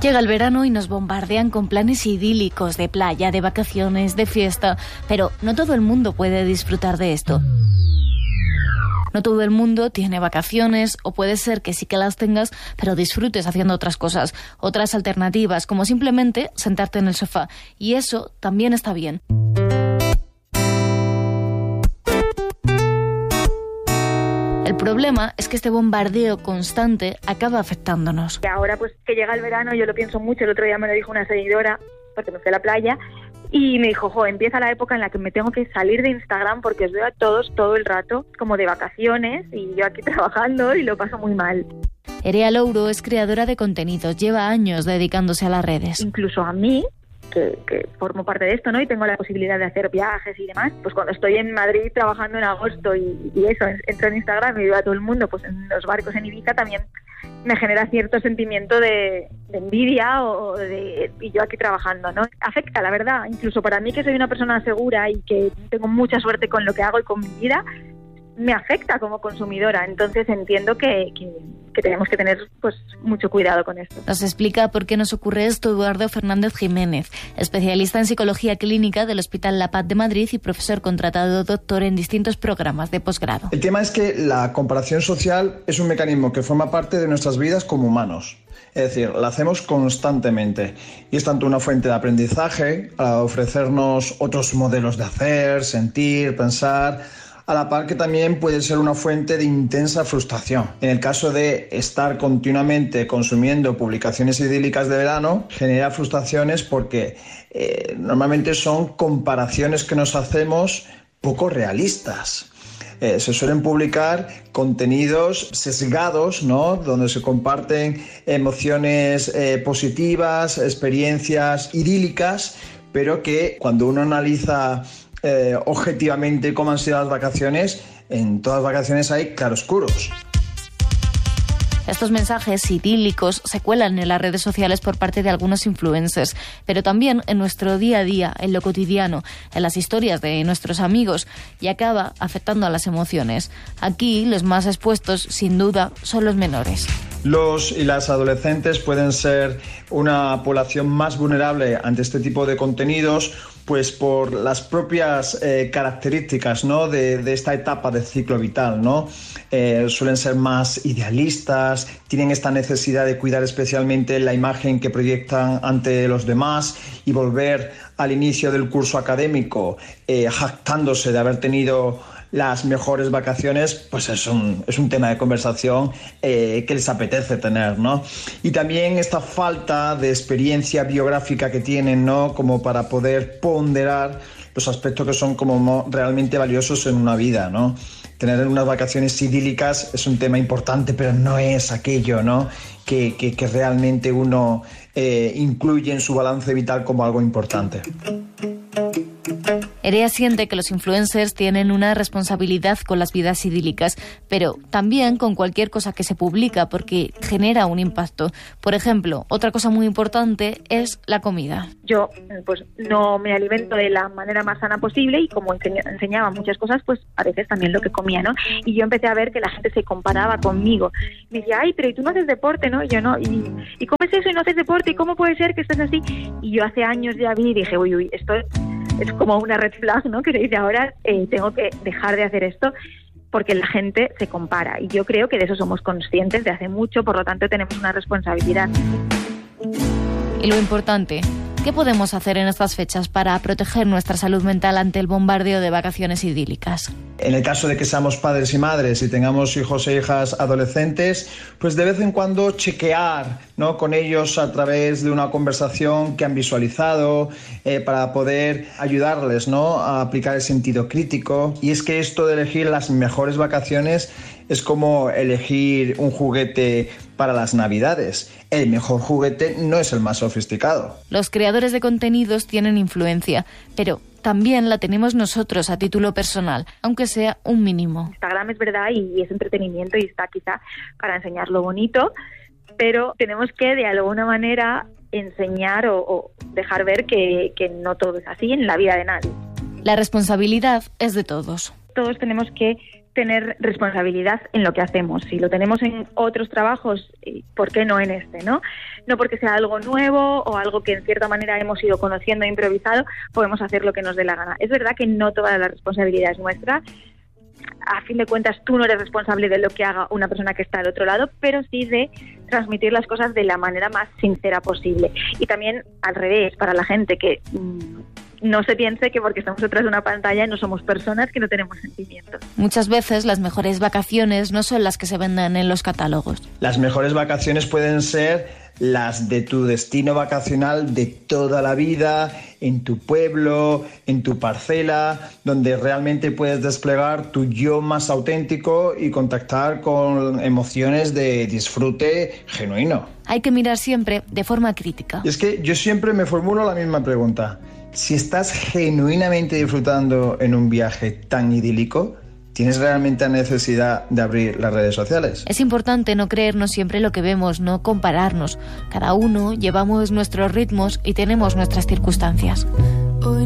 Llega el verano y nos bombardean con planes idílicos de playa, de vacaciones, de fiesta, pero no todo el mundo puede disfrutar de esto. No todo el mundo tiene vacaciones, o puede ser que sí que las tengas, pero disfrutes haciendo otras cosas, otras alternativas, como simplemente sentarte en el sofá. Y eso también está bien. El problema es que este bombardeo constante acaba afectándonos. Y ahora pues que llega el verano, yo lo pienso mucho. El otro día me lo dijo una seguidora, porque me fui a la playa, y me dijo, empieza la época en la que me tengo que salir de Instagram porque os veo a todos todo el rato como de vacaciones y yo aquí trabajando y lo paso muy mal. Erea Louro es creadora de contenidos, lleva años dedicándose a las redes. Incluso a mí, que formo parte de esto, ¿no? Y tengo la posibilidad de hacer viajes y demás, pues cuando estoy en Madrid trabajando en agosto y eso, entro en Instagram y veo a todo el mundo pues en los barcos en Ibiza, también me genera cierto sentimiento de envidia y yo aquí trabajando, ¿no? Afecta, la verdad, incluso para mí, que soy una persona segura y que tengo mucha suerte con lo que hago y con mi vida, me afecta como consumidora. Entonces entiendo que tenemos que tener pues mucho cuidado con esto. Nos explica por qué nos ocurre esto Eduardo Fernández Jiménez, especialista en psicología clínica del Hospital La Paz de Madrid y profesor contratado doctor en distintos programas de posgrado. El tema es que la comparación social es un mecanismo que forma parte de nuestras vidas como humanos. Es decir, la hacemos constantemente y es tanto una fuente de aprendizaje a ofrecernos otros modelos de hacer, sentir, pensar, a la par que también puede ser una fuente de intensa frustración. En el caso de estar continuamente consumiendo publicaciones idílicas de verano, genera frustraciones porque normalmente son comparaciones que nos hacemos poco realistas. Se suelen publicar contenidos sesgados, ¿no? Donde se comparten emociones positivas, experiencias idílicas, pero que cuando uno analiza objetivamente cómo han sido las vacaciones, en todas las vacaciones hay claroscuros. Estos mensajes idílicos se cuelan en las redes sociales por parte de algunos influencers, pero también en nuestro día a día, en lo cotidiano, en las historias de nuestros amigos, y acaba afectando a las emociones. Aquí los más expuestos, sin duda, son los menores. Los y las adolescentes pueden ser una población más vulnerable ante este tipo de contenidos, pues por las propias características, ¿no? de esta etapa del ciclo vital, ¿no? Suelen ser más idealistas, tienen esta necesidad de cuidar especialmente la imagen que proyectan ante los demás y volver al inicio del curso académico jactándose de haber tenido las mejores vacaciones, pues es un tema de conversación que les apetece tener, ¿no? Y también esta falta de experiencia biográfica que tienen, ¿no? Como para poder ponderar los aspectos que son como realmente valiosos en una vida, ¿no? Tener unas vacaciones idílicas es un tema importante, pero no es aquello, ¿no? que realmente uno incluye en su balance vital como algo importante. Erea siente que los influencers tienen una responsabilidad con las vidas idílicas, pero también con cualquier cosa que se publica, porque genera un impacto. Por ejemplo, otra cosa muy importante es la comida. Yo pues no me alimento de la manera más sana posible y como enseñaba muchas cosas, pues a veces también lo que comía, ¿no? Y yo empecé a ver que la gente se comparaba conmigo. Me decía, ay, pero ¿y tú no haces deporte, no? Y yo no. ¿Y cómo es eso y no haces deporte? ¿Y cómo puede ser que estés así? Y yo hace años ya vi y dije, uy, esto es como una red flag, ¿no? Que te dice ahora tengo que dejar de hacer esto porque la gente se compara. Y yo creo que de eso somos conscientes de hace mucho, por lo tanto tenemos una responsabilidad. Y lo importante, ¿qué podemos hacer en estas fechas para proteger nuestra salud mental ante el bombardeo de vacaciones idílicas? En el caso de que seamos padres y madres y tengamos hijos e hijas adolescentes, pues de vez en cuando chequear, ¿no?, con ellos a través de una conversación que han visualizado para poder ayudarles, ¿no?, a aplicar el sentido crítico. Y es que esto de elegir las mejores vacaciones es como elegir un juguete para las Navidades. El mejor juguete no es el más sofisticado. Los creadores de contenidos tienen influencia, pero también la tenemos nosotros a título personal, aunque sea un mínimo. Instagram es verdad y es entretenimiento y está quizá para enseñar lo bonito, pero tenemos que de alguna manera enseñar o dejar ver que no todo es así en la vida de nadie. La responsabilidad es de todos. Todos tenemos que tener responsabilidad en lo que hacemos. Si lo tenemos en otros trabajos, ¿por qué no en este, no? No porque sea algo nuevo o algo que en cierta manera hemos ido conociendo e improvisado, podemos hacer lo que nos dé la gana. Es verdad que no toda la responsabilidad es nuestra. A fin de cuentas, tú no eres responsable de lo que haga una persona que está al otro lado, pero sí de transmitir las cosas de la manera más sincera posible. Y también al revés, para la gente que no se piense que porque estamos detrás de una pantalla no somos personas, que no tenemos sentimientos. Muchas veces las mejores vacaciones no son las que se venden en los catálogos. Las mejores vacaciones pueden ser las de tu destino vacacional de toda la vida, en tu pueblo, en tu parcela, donde realmente puedes desplegar tu yo más auténtico y contactar con emociones de disfrute genuino. Hay que mirar siempre de forma crítica. Y es que yo siempre me formulo la misma pregunta. Si estás genuinamente disfrutando en un viaje tan idílico, ¿tienes realmente la necesidad de abrir las redes sociales? Es importante no creernos siempre lo que vemos, no compararnos. Cada uno llevamos nuestros ritmos y tenemos nuestras circunstancias.